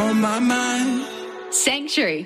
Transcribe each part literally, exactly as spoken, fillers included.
on my mind. Sanctuary,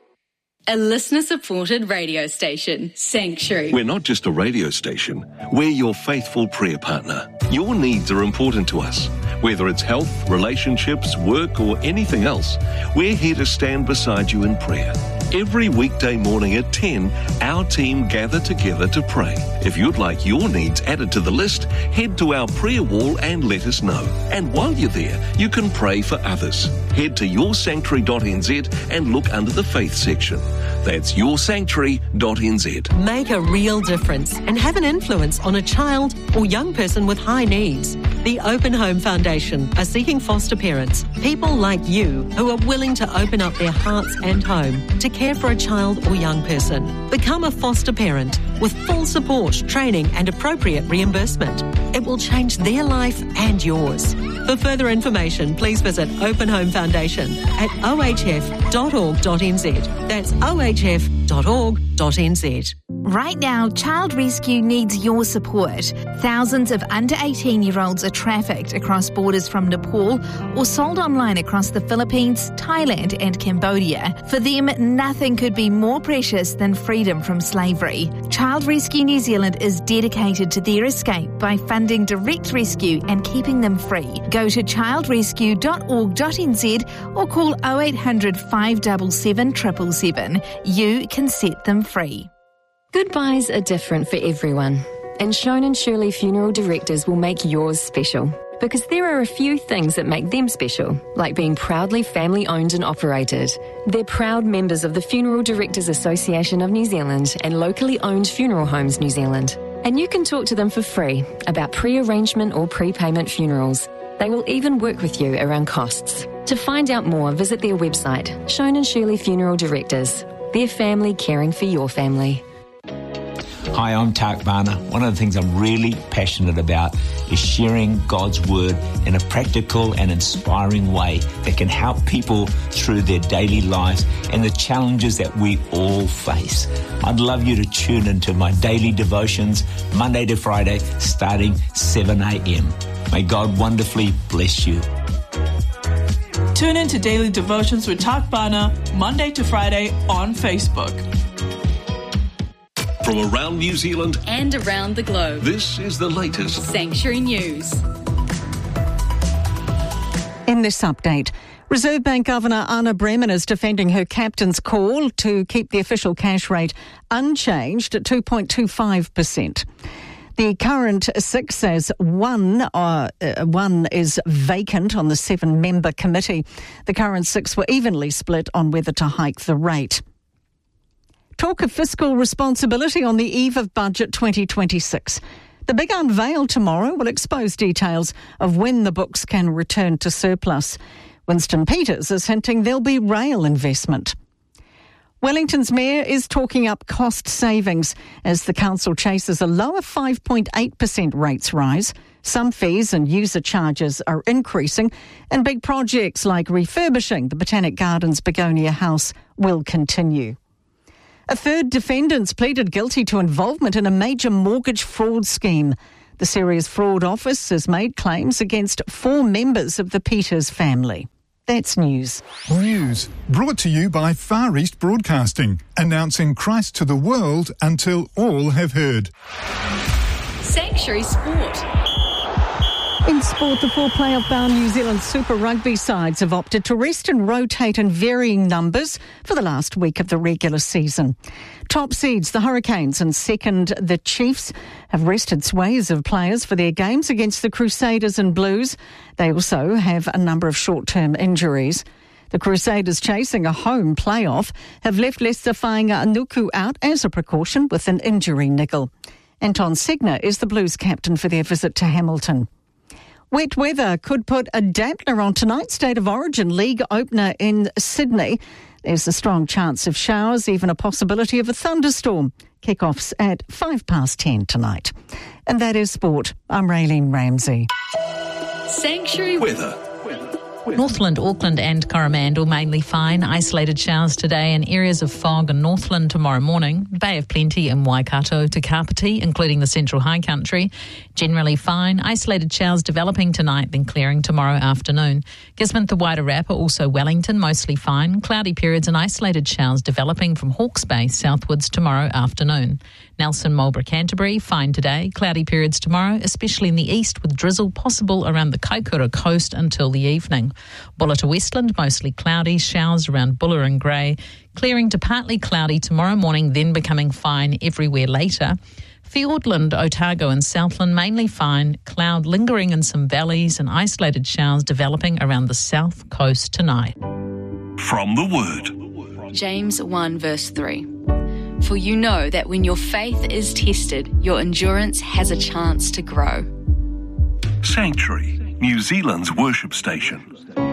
a listener-supported radio station. Sanctuary. We're not just a radio station. We're your faithful prayer partner. Your needs are important to us. Whether it's health, relationships, work, or anything else, we're here to stand beside you in prayer. Every weekday morning at ten, our team gather together to pray. If you'd like your needs added to the list, head to our prayer wall and let us know. And while you're there, you can pray for others. Head to your sanctuary dot n z and look under the faith section. That's your sanctuary dot n z. Make a real difference and have an influence on a child or young person with high needs. The Open Home Foundation are seeking foster parents, people like you who are willing to open up their hearts and home to care for a child or young person. Become a foster parent with full support, training and appropriate reimbursement. It will change their life and yours. For further information, please visit Open Home Foundation at o h f dot org dot n z. That's o h f dot org dot n z. Right now, Child Rescue needs your support. Thousands of under eighteen-year-olds are trafficked across borders from Nepal or sold online across the Philippines, Thailand and Cambodia. For them, nothing could be more precious than freedom from slavery. Child Rescue New Zealand is dedicated to their escape by funding direct rescue and keeping them free. Go to child rescue dot org dot n z or call oh eight hundred, five seven seven, seven seven seven. You can set them free. Goodbyes are different for everyone, and Shone and Shirley Funeral Directors will make yours special. Because there are a few things that make them special, like being proudly family-owned and operated. They're proud members of the Funeral Directors Association of New Zealand and locally owned Funeral Homes New Zealand. And you can talk to them for free about pre-arrangement or prepayment funerals. They will even work with you around costs. To find out more, visit their website, Shone and Shirley Funeral Directors. Their family caring for your family. Hi, I'm Tak Bana. One of the things I'm really passionate about is sharing God's Word in a practical and inspiring way that can help people through their daily lives and the challenges that we all face. I'd love you to tune into my daily devotions Monday to Friday starting seven a.m. May God wonderfully bless you. Tune in to Daily Devotions with Tak Bana Monday to Friday on Facebook. From around New Zealand and around the globe, this is the latest Sanctuary News. In this update, Reserve Bank Governor Anna Bremen is defending her captain's call to keep the official cash rate unchanged at two point two five percent. The current six says one, uh, one is vacant on the seven-member committee. The current six were evenly split on whether to hike the rate. Talk of fiscal responsibility on the eve of Budget twenty twenty-six. The big unveil tomorrow will expose details of when the books can return to surplus. Winston Peters is hinting there'll be rail investment. Wellington's mayor is talking up cost savings as the council chases a lower five point eight percent rates rise. Some fees and user charges are increasing, and big projects like refurbishing the Botanic Gardens Begonia House will continue. A third defendant's pleaded guilty to involvement in a major mortgage fraud scheme. The Serious Fraud Office has made claims against four members of the Peters family. That's news. News brought to you by Far East Broadcasting, announcing Christ to the world until all have heard. Sanctuary Sport. In sport, the four playoff-bound New Zealand Super Rugby sides have opted to rest and rotate in varying numbers for the last week of the regular season. Top seeds, the Hurricanes, and second, the Chiefs, have rested swathes of players for their games against the Crusaders and Blues. They also have a number of short-term injuries. The Crusaders, chasing a home playoff, have left Leicester Fainga'a-Nuku out as a precaution with an injury niggle. Anton Segner is the Blues captain for their visit to Hamilton. Wet weather could put a dampener on tonight's State of Origin League opener in Sydney. There's a strong chance of showers, even a possibility of a thunderstorm. Kick-offs at five past ten tonight. And that is sport. I'm Raylene Ramsey. Sanctuary weather. Northland, Auckland and Coromandel mainly fine. Isolated showers today and areas of fog in Northland tomorrow morning. Bay of Plenty in Waikato to Kapiti, including the Central High Country. Generally fine. Isolated showers developing tonight, then clearing tomorrow afternoon. Gisborne to Wairarapa, also Wellington, mostly fine. Cloudy periods and isolated showers developing from Hawke's Bay southwards tomorrow afternoon. Nelson, Marlborough, Canterbury, fine today. Cloudy periods tomorrow, especially in the east with drizzle possible around the Kaikoura coast until the evening. Bulla to Westland, mostly cloudy. Showers around Bulla and Grey. Clearing to partly cloudy tomorrow morning, then becoming fine everywhere later. Fiordland, Otago and Southland mainly fine. Cloud lingering in some valleys and isolated showers developing around the south coast tonight. From the Word. James one verse three. For you know that when your faith is tested, your endurance has a chance to grow. Sanctuary, New Zealand's worship station.